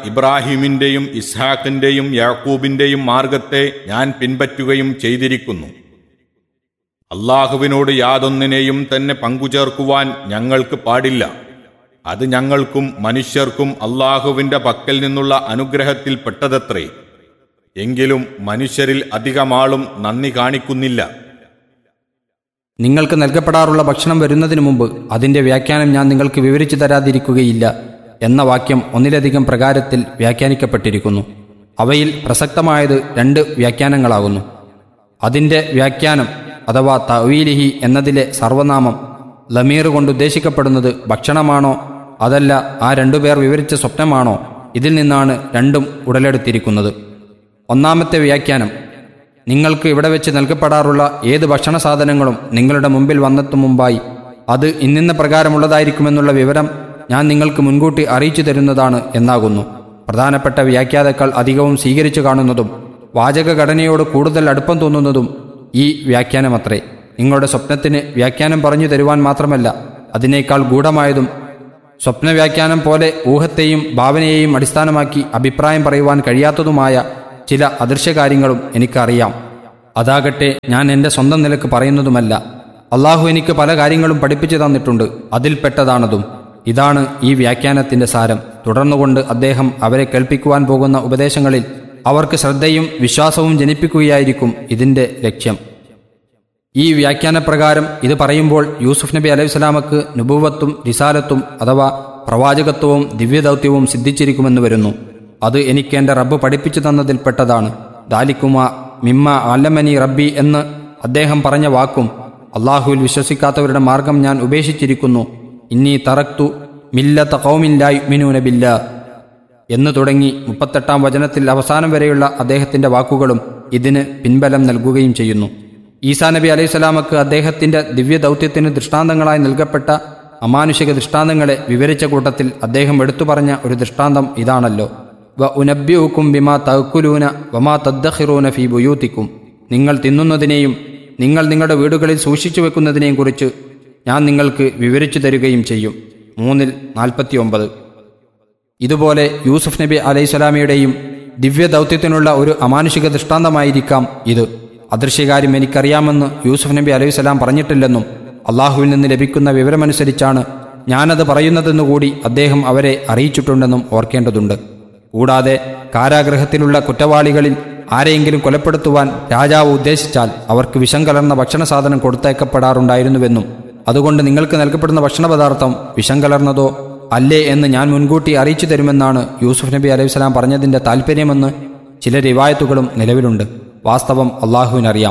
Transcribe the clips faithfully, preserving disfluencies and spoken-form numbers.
ഇബ്രാഹിമിന്റെയും ഇസ്ഹാക്കിന്റെയും യാക്കൂബിന്റെയും മാർഗത്തെ ഞാൻ പിൻപറ്റുകയും ചെയ്തിരിക്കുന്നു. അള്ളാഹുവിനോട് യാതൊന്നിനെയും തന്നെ പങ്കുചേർക്കുവാൻ ഞങ്ങൾക്ക് പാടില്ല. അത് ഞങ്ങൾക്കും മനുഷ്യർക്കും അള്ളാഹുവിന്റെ പക്കൽ നിന്നുള്ള അനുഗ്രഹത്തിൽപ്പെട്ടതത്രേ. എങ്കിലും മനുഷ്യരിൽ അധികമാളും നന്ദി കാണിക്കുന്നില്ല. നിങ്ങൾക്ക് നൽകപ്പെടാറുള്ള ഭക്ഷണം വരുന്നതിനു മുമ്പ് അതിന്റെ വ്യാഖ്യാനം ഞാൻ നിങ്ങൾക്ക് വിവരിച്ചു തരാതിരിക്കുകയില്ല എന്ന വാക്യം ഒന്നിലധികം പ്രകാരത്തിൽ വ്യാഖ്യാനിക്കപ്പെട്ടിരിക്കുന്നു. അവയിൽ പ്രസക്തമായത് രണ്ട് വ്യാഖ്യാനങ്ങളാകുന്നു. അതിന്റെ വ്യാഖ്യാനം അഥവാ തഅ്വീലിഹി എന്നതിലെ സർവനാമം ലമീർ കൊണ്ട് ഉദ്ദേശിക്കപ്പെടുന്നത് ഭക്ഷണമാണോ അതല്ല ആ രണ്ടുപേർ വിവരിച്ച സ്വപ്നമാണോ, ഇതിൽ നിന്നാണ് രണ്ടും ഉടലെടുത്തിരിക്കുന്നത്. ഒന്നാമത്തെ വ്യാഖ്യാനം, നിങ്ങൾക്ക് ഇവിടെ വെച്ച് നൽകപ്പെടാറുള്ള ഏത് ഭക്ഷണ സാധനങ്ങളും നിങ്ങളുടെ മുമ്പിൽ വന്നെത്തും മുമ്പായി അത് ഇന്നിന്ന പ്രകാരമുള്ളതായിരിക്കുമെന്നുള്ള വിവരം ഞാൻ നിങ്ങൾക്ക് മുൻകൂട്ടി അറിയിച്ചു തരുന്നതാണ് എന്നാകുന്നു. പ്രധാനപ്പെട്ട വ്യാഖ്യാതാക്കൾ അധികവും സ്വീകരിച്ചു കാണുന്നതും വാചകഘടനയോട് കൂടുതൽ അടുപ്പം തോന്നുന്നതും ഈ വ്യാഖ്യാനമത്രേ. നിങ്ങളുടെ സ്വപ്നത്തിന് വ്യാഖ്യാനം പറഞ്ഞു തരുവാൻ മാത്രമല്ല, അതിനേക്കാൾ ഗൂഢമായതും സ്വപ്നവ്യാഖ്യാനം പോലെ ഊഹത്തെയും ഭാവനയെയും അടിസ്ഥാനമാക്കി അഭിപ്രായം പറയുവാൻ കഴിയാത്തതുമായ ചില അദൃശ്യകാര്യങ്ങളും എനിക്കറിയാം. അതാകട്ടെ ഞാൻ എൻ്റെ സ്വന്തം നിലക്ക് പറയുന്നതുമല്ല. അള്ളാഹു എനിക്ക് പല കാര്യങ്ങളും പഠിപ്പിച്ചു തന്നിട്ടുണ്ട്, അതിൽപ്പെട്ടതാണതും. ഇതാണ് ഈ വ്യാഖ്യാനത്തിന്റെ സാരം. തുടർന്നുകൊണ്ട് അദ്ദേഹം അവരെ കേൾപ്പിക്കുവാൻ പോകുന്ന ഉപദേശങ്ങളിൽ അവർക്ക് ശ്രദ്ധയും വിശ്വാസവും ജനിപ്പിക്കുകയായിരിക്കും ഇതിന്റെ ലക്ഷ്യം. ഈ വ്യാഖ്യാനപ്രകാരം ഇത് പറയുമ്പോൾ യൂസുഫ് നബി അലൈഹി സ്വലാമക്ക് നുബുവത്തും റിസാലത്തും അഥവാ പ്രവാചകത്വവും ദിവ്യദൗത്യവും സിദ്ധിച്ചിരിക്കുമെന്ന് വരുന്നു. അത് എനിക്ക് എൻ്റെ റബ്ബ് പഠിപ്പിച്ചു തന്നതിൽപ്പെട്ടതാണ്. ദാലിക്കുമ മിമ്മ അല്ലമനി റബ്ബി എന്ന് അദ്ദേഹം പറഞ്ഞ വാക്കും അള്ളാഹുവിൽ വിശ്വസിക്കാത്തവരുടെ മാർഗം ഞാൻ ഉപേക്ഷിച്ചിരിക്കുന്നു, ഇന്നി തറക്തു മില്ലത ഖൗമിൻ ലാ യുഅ്മിനൂന ബില്ലാഹ് എന്ന് തുടങ്ങി മുപ്പത്തെട്ടാം വചനത്തിൽ അവസാനം വരെയുള്ള അദ്ദേഹത്തിന്റെ വാക്കുകളും ഇതിന് പിൻബലം നൽകുകയും ചെയ്യുന്നു. ഈസാ നബി അലൈഹി സ്വലാമക്ക് അദ്ദേഹത്തിന്റെ ദിവ്യദൗത്യത്തിന് ദൃഷ്ടാന്തങ്ങളായി നൽകപ്പെട്ട അമാനുഷിക ദൃഷ്ടാന്തങ്ങളെ വിവരിച്ച കൂട്ടത്തിൽ അദ്ദേഹം എടുത്തു പറഞ്ഞ ഒരു ദൃഷ്ടാന്തം ഇതാണല്ലോ, വ ഉനബ്ബിഉകും ബിമാ തഅക്കുലൂന വമാ തദ്ഖിറൂന ഫീ ബുയൂതിക്കും. നിങ്ങൾ തിന്നുന്നതിനെയും നിങ്ങൾ നിങ്ങളുടെ വീടുകളിൽ സൂക്ഷിച്ചു വെക്കുന്നതിനെയും കുറിച്ച് ഞാൻ നിങ്ങൾക്ക് വിവരിച്ചു തരികയും ചെയ്യും. മൂന്നിൽ നാൽപ്പത്തി ഒമ്പത്. ഇതുപോലെ യൂസുഫ് നബി അലൈഹി സ്വലാമയുടെയും ദിവ്യദൗത്യത്തിനുള്ള ഒരു അമാനുഷിക ദൃഷ്ടാന്തമായിരിക്കാം ഇത്. അദൃശ്യകാര്യം എനിക്കറിയാമെന്ന് യൂസുഫ് നബി അലൈഹി സ്വലാം പറഞ്ഞിട്ടില്ലെന്നും അള്ളാഹുവിൽ നിന്ന് ലഭിക്കുന്ന വിവരമനുസരിച്ചാണ് ഞാനത് പറയുന്നതെന്നുകൂടി അദ്ദേഹം അവരെ അറിയിച്ചിട്ടുണ്ടെന്നും ഓർക്കേണ്ടതുണ്ട്. കൂടാതെ കാരാഗൃഹത്തിലുള്ള കുറ്റവാളികളിൽ ആരെയെങ്കിലും കൊലപ്പെടുത്തുവാൻ രാജാവ് ഉദ്ദേശിച്ചാൽ അവർക്ക് വിഷം കലർന്ന ഭക്ഷണ സാധനം കൊടുത്തയക്കപ്പെടാറുണ്ടായിരുന്നുവെന്നും അതുകൊണ്ട് നിങ്ങൾക്ക് നൽകപ്പെടുന്ന ഭക്ഷണപദാർത്ഥം വിഷം കലർന്നതോ അല്ലേ എന്ന് ഞാൻ മുൻകൂട്ടി അറിയിച്ചു തരുമെന്നാണ് യൂസുഫ് നബി അലൈഹി സ്വലാം പറഞ്ഞതിൻ്റെ താല്പര്യമെന്ന് ചില റിവായത്തുകളും നിലവിലുണ്ട്. വാസ്തവം അള്ളാഹുവിനറിയാം.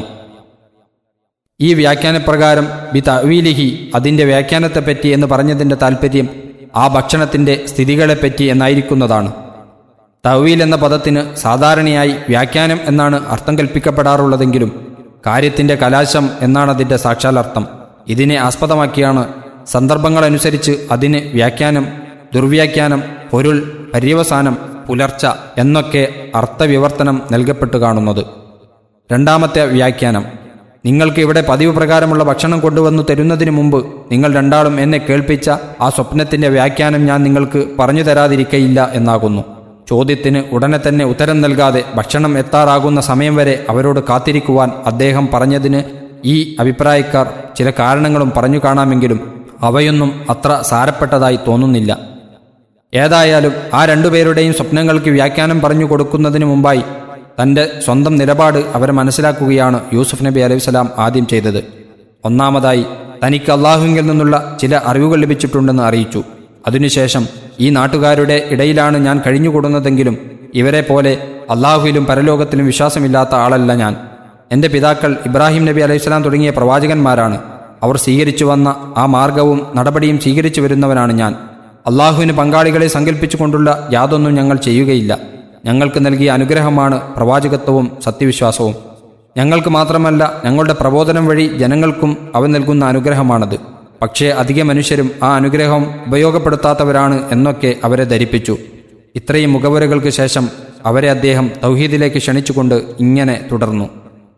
ഈ വ്യാഖ്യാനപ്രകാരം ബി തഅ്വീലിഹി അതിൻ്റെ വ്യാഖ്യാനത്തെപ്പറ്റി എന്ന് പറഞ്ഞതിൻ്റെ താല്പര്യം ആ ഭക്ഷണത്തിൻ്റെ സ്ഥിതികളെപ്പറ്റി എന്നായിരിക്കുന്നതാണ്. തഅ്വീൽ എന്ന പദത്തിന് സാധാരണയായി വ്യാഖ്യാനം എന്നാണ് അർത്ഥം കൽപ്പിക്കപ്പെടാറുള്ളതെങ്കിലും കാര്യത്തിൻ്റെ കലാശം എന്നാണ് അതിൻ്റെ സാക്ഷാലർത്ഥം. ഇതിനെ ആസ്പദമാക്കിയാണ് സന്ദർഭങ്ങളനുസരിച്ച് അതിന് വ്യാഖ്യാനം, ദുർവ്യാഖ്യാനം, പൊരുൾ, പര്യവസാനം, പുലർച്ച എന്നൊക്കെ അർത്ഥവിവർത്തനം നൽകപ്പെട്ടു കാണുന്നത്. രണ്ടാമത്തെ വ്യാഖ്യാനം, നിങ്ങൾക്ക് ഇവിടെ പതിവ് പ്രകാരമുള്ള ഭക്ഷണം കൊണ്ടുവന്നു തരുന്നതിന് മുമ്പ് നിങ്ങൾ രണ്ടാളും എന്നെ കേൾപ്പിച്ച ആ സ്വപ്നത്തിന്റെ വ്യാഖ്യാനം ഞാൻ നിങ്ങൾക്ക് പറഞ്ഞു തരാതിരിക്കയില്ല എന്നാകുന്നു. ചോദ്യത്തിന് ഉടനെ തന്നെ ഉത്തരം നൽകാതെ ഭക്ഷണം എത്താറാകുന്ന സമയം വരെ അവരോട് കാത്തിരിക്കുവാൻ അദ്ദേഹം പറഞ്ഞതിന് ഈ അഭിപ്രായക്കാർ ചില കാരണങ്ങളും പറഞ്ഞു കാണാമെങ്കിലും അവയൊന്നും അത്ര സാരപ്പെട്ടതായി തോന്നുന്നില്ല. ഏതായാലും ആ രണ്ടുപേരുടെയും സ്വപ്നങ്ങൾക്ക് വ്യാഖ്യാനം പറഞ്ഞു കൊടുക്കുന്നതിന് മുമ്പായി തൻ്റെ സ്വന്തം നിലപാട് അവരെ മനസ്സിലാക്കുകയാണ് യൂസുഫ് നബി അലൈഹി സ്വലാം ആദ്യം ചെയ്തത്. ഒന്നാമതായി തനിക്ക് അള്ളാഹുവിൽ നിന്നുള്ള ചില അറിവുകൾ ലഭിച്ചിട്ടുണ്ടെന്ന് അറിയിച്ചു. അതിനുശേഷം ഈ നാട്ടുകാരുടെ ഇടയിലാണ് ഞാൻ കഴിഞ്ഞുകൂടുന്നതെങ്കിലും ഇവരെ പോലെ അള്ളാഹുവിലും പരലോകത്തിലും വിശ്വാസമില്ലാത്ത ആളല്ല ഞാൻ. എൻ്റെ പിതാക്കൾ ഇബ്രാഹിം നബി അലൈഹി സ്വലാം തുടങ്ങിയ പ്രവാചകന്മാരാണ്. അവർ സ്വീകരിച്ചു വന്ന ആ മാർഗവും നടപടിയും സ്വീകരിച്ചു വരുന്നവനാണ് ഞാൻ. അള്ളാഹുവിന് പങ്കാളികളെ സങ്കല്പിച്ചുകൊണ്ടുള്ള യാതൊന്നും ഞങ്ങൾ ചെയ്യുകയില്ല. ഞങ്ങൾക്ക് നൽകിയ അനുഗ്രഹമാണ് പ്രവാചകത്വവും സത്യവിശ്വാസവും. ഞങ്ങൾക്ക് മാത്രമല്ല, ഞങ്ങളുടെ പ്രബോധനം വഴി ജനങ്ങൾക്കും അവൻ നൽകുന്ന അനുഗ്രഹമാണത്. പക്ഷേ അധിക മനുഷ്യരും ആ അനുഗ്രഹം ഉപയോഗപ്പെടുത്താത്തവരാണ് എന്നൊക്കെ അവരെ ധരിപ്പിച്ചു. ഇത്രയും മുഖവരകൾക്ക് ശേഷം അവരെ അദ്ദേഹം തൗഹീദിലേക്ക് ക്ഷണിച്ചുകൊണ്ട് ഇങ്ങനെ തുടർന്നു.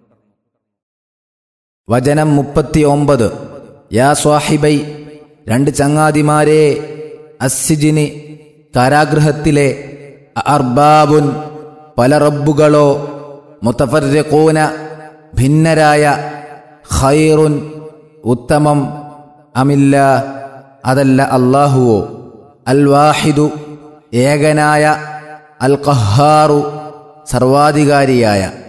വചനം മുപ്പത്തി ഒമ്പത്. യാ സ്വാഹിബൈ, രണ്ട് ചങ്ങാതിമാരെ, അസ്സിജിനി കാരാഗൃഹത്തിലെ, അർബാബുൻ പല റബ്ബുകളോ, മുതഫർരിഖൂന ഭിന്നരായ, ഖൈറുൻ ഉത്തമം, അമില്ല അതല്ല അല്ലാഹുവോ, അൽ വാഹിദു ഏകനായ, അൽ ഖഹാറു സർവാധികാരിയായ.